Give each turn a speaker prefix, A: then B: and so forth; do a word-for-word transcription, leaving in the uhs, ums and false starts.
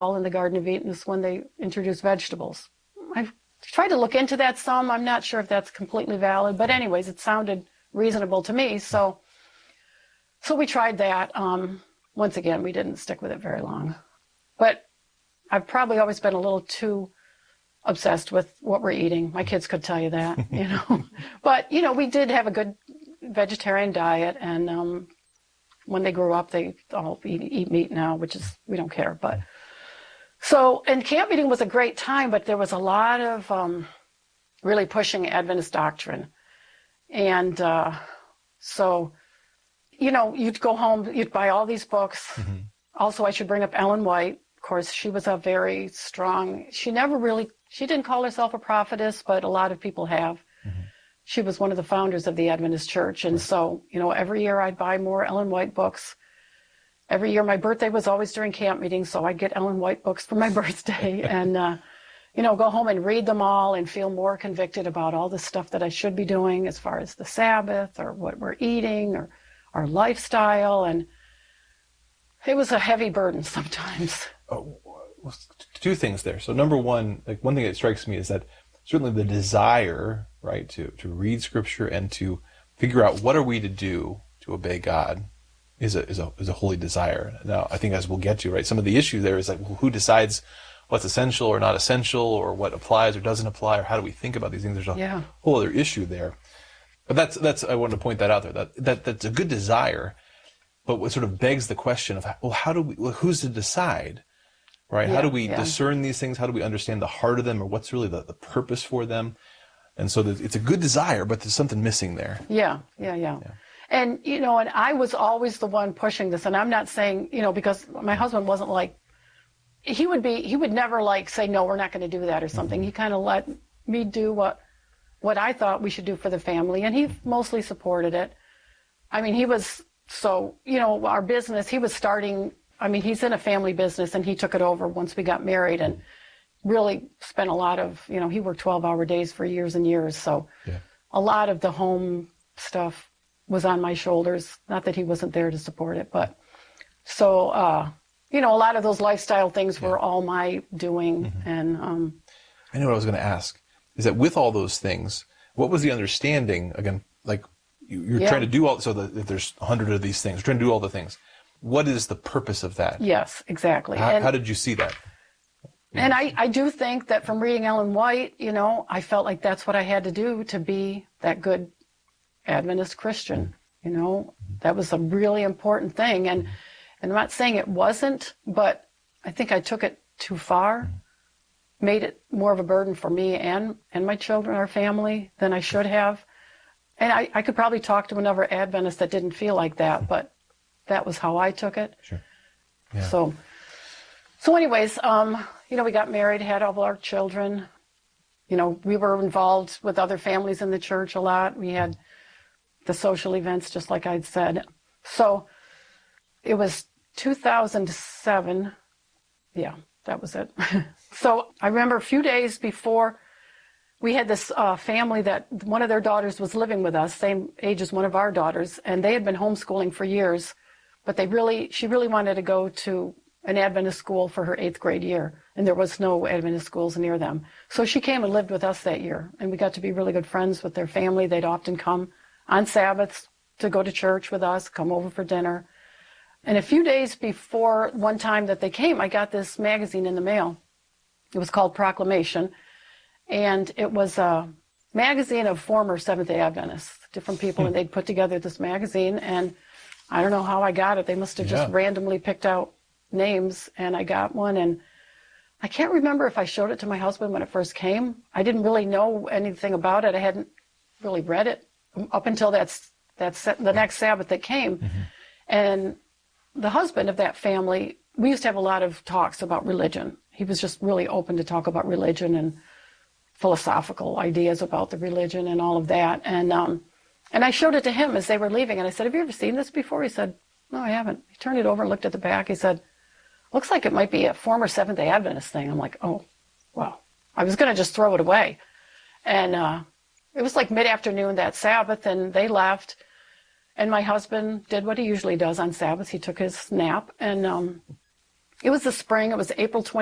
A: all in the Garden of Eden is when they introduced vegetables. I've tried to look into that some. I'm not sure if that's completely valid, but anyways, it sounded reasonable to me. So, so we tried that. Um, once again, we didn't stick with it very long. But I've probably always been a little too obsessed with what we're eating. My kids could tell you that, you know. But, you know, we did have a good vegetarian diet, and um, when they grew up, they all eat, eat meat now, which is, we don't care. But so, and camp meeting was a great time, but there was a lot of um, really pushing Adventist doctrine. And uh, so, you know, you'd go home, you'd buy all these books. Mm-hmm. Also, I should bring up Ellen White. Of course, she was a very strong, she never really, she didn't call herself a prophetess, but a lot of people have. Mm-hmm. She was one of the founders of the Adventist Church. And right. so, you know, every year I'd buy more Ellen White books. Every year, my birthday was always during camp meetings, so I'd get Ellen White books for my birthday and, uh, you know, go home and read them all and feel more convicted about all the stuff that I should be doing as far as the Sabbath or what we're eating or our lifestyle. And it was a heavy burden sometimes.
B: Oh, well, two things there. So number one, like one thing that strikes me is that certainly the desire, right, to, to read Scripture and to figure out what are we to do to obey God is a is a is a holy desire. Now, I think as we'll get to, right, some of the issue there is like, well, who decides what's essential or not essential, or what applies or doesn't apply, or how do we think about these things? There's a yeah. whole other issue there. But that's that's I wanted to point that out there. That that that's a good desire, but what sort of begs the question of, well, how do we? Well, who's to decide? Right? Yeah, how do we yeah. discern these things? How do we understand the heart of them, or what's really the, the purpose for them? And so it's a good desire, but there's something missing there.
A: Yeah, yeah, yeah, yeah. And, you know, and I was always the one pushing this. And I'm not saying, you know, because my husband wasn't like, he would be, he would never like say, no, we're not going to do that or something. Mm-hmm. He kind of let me do what, what I thought we should do for the family. And he mostly supported it. I mean, he was, so, you know, our business, he was starting, I mean, he's in a family business, and he took it over once we got married and really spent a lot of, you know, he worked twelve hour days for years and years. So yeah. a lot of the home stuff was on my shoulders. Not that he wasn't there to support it, but so, uh, you know, a lot of those lifestyle things were yeah. all my doing. Mm-hmm. And um,
B: I know what I was going to ask is that with all those things, what was the understanding, again, like you, you're yeah. trying to do all, so that if there's a hundred of these things, you're trying to do all the things. What is the purpose of that?
A: Yes, exactly.
B: How,
A: and,
B: how did you see that?
A: And I, I do think that from reading Ellen White, you know, I felt like that's what I had to do to be that good Adventist Christian. You know, that was a really important thing. And, and I'm not saying it wasn't, but I think I took it too far, made it more of a burden for me and, and my children, our family, than I should have. And I, I could probably talk to another Adventist that didn't feel like that, but that was how I took it.
B: Sure. Yeah.
A: So, so anyways, um, you know, we got married, had all our children. You know, we were involved with other families in the church a lot. We had the social events, just like I'd said. So it was two thousand seven. Yeah, that was it. So I remember a few days before, we had this uh, family that one of their daughters was living with us, same age as one of our daughters, and they had been homeschooling for years, but they really, she really wanted to go to an Adventist school for her eighth grade year, and there was no Adventist schools near them. So she came and lived with us that year, and we got to be really good friends with their family. They'd often come on Sabbaths to go to church with us, come over for dinner. And a few days before one time that they came, I got this magazine in the mail. It was called Proclamation, and it was a magazine of former Seventh-day Adventists, different people, and they'd put together this magazine, and I don't know how I got it. They must have just yeah. randomly picked out names, and I got one, and I can't remember if I showed it to my husband when it first came. I didn't really know anything about it. I hadn't really read it up until that's that's the next Sabbath that came. Mm-hmm. And the husband of that family, we used to have a lot of talks about religion. He was just really open to talk about religion and philosophical ideas about the religion and all of that. And um, and I showed it to him as they were leaving, and I said, "Have you ever seen this before?" He said, "No, I haven't." He turned it over and looked at the back. He said, "Looks like it might be a former Seventh-day Adventist thing." I'm like, "Oh, well." I was going to just throw it away. And uh, it was like mid-afternoon that Sabbath, and they left. And my husband did what he usually does on Sabbath. He took his nap. And um, It was the spring. It was April